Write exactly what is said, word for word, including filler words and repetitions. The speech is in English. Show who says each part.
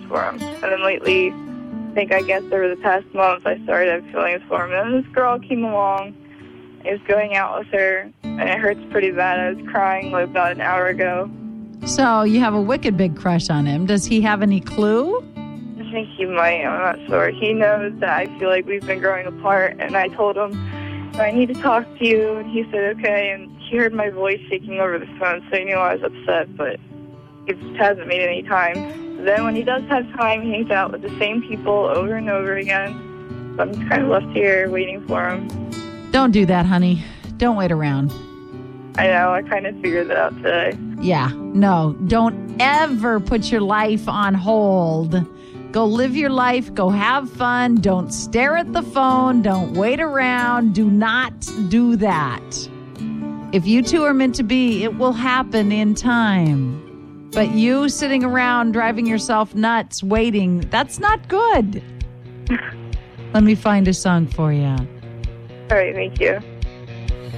Speaker 1: for him. And then lately, I think I guess over the past month, I started having feelings for him. And then this girl came along. I was going out with her, and it hurts pretty bad. I was crying like about an hour ago.
Speaker 2: So you have a wicked big crush on him. Does he have any clue?
Speaker 1: I think he might. I'm not sure. He knows that I feel like we've been growing apart, and I told him, I need to talk to you, and he said, okay, and he heard my voice shaking over the phone, so he knew I was upset, but he just hasn't made any time. Then when he does have time, he hangs out with the same people over and over again, so I'm just kind of left here waiting for him.
Speaker 2: Don't do that, honey. Don't wait around.
Speaker 1: I know, I kind of figured that out today.
Speaker 2: Yeah, no, don't ever put your life on hold. Go live your life. Go have fun. Don't stare at the phone. Don't wait around. Do not do that. If you two are meant to be, it will happen in time. But you sitting around driving yourself nuts waiting, that's not good. Let me find a song for you.
Speaker 1: All right, thank you.